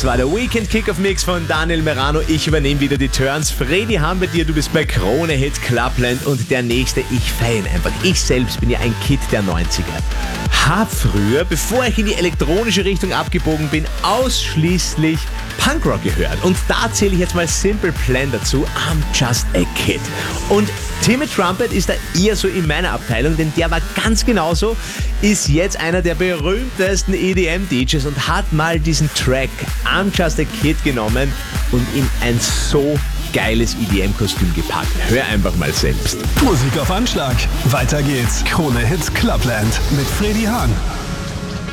Das war der Weekend Kickoff Mix von Daniel Merano. Ich übernehme wieder die Turns. Freddy haben bei dir, du bist bei Krone Hit Clubland und der nächste, ich feiere ihn einfach. Ich selbst bin ja ein Kid der 90er. Hab früher, bevor ich in die elektronische Richtung abgebogen bin, ausschließlich Punkrock gehört. Und da zähle ich jetzt mal Simple Plan dazu. I'm just a kid. Und Timmy Trumpet ist da eher so in meiner Abteilung, denn der war ganz genauso, ist jetzt einer der berühmtesten EDM-DJs und hat mal diesen Track I'm Just a Kid genommen und in ein so geiles EDM-Kostüm gepackt. Hör einfach mal selbst. Musik auf Anschlag. Weiter geht's. Krone Hit Clubland mit Freddy Hahn.